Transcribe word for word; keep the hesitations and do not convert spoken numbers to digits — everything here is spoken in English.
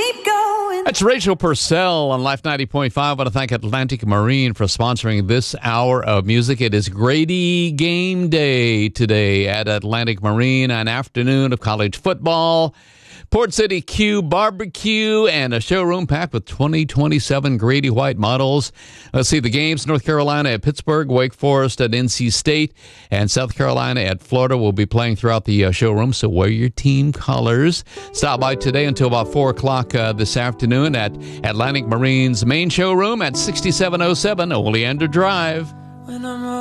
keep going. That's Rachel Purcell on Life ninety point five. I want to thank Atlantic Marine for sponsoring this hour of music. It is Grady game day today at Atlantic Marine, an afternoon of college football, Port City Q barbecue, and a showroom packed with twenty twenty-seven Grady White models. Let's see the games. North Carolina at Pittsburgh, Wake Forest at N C State, and South Carolina at Florida will be playing throughout the uh, showroom, so wear your team colors. Stop by today until about four o'clock uh, this afternoon at Atlantic Marine's main showroom at sixty-seven oh seven Oleander Drive. When I'm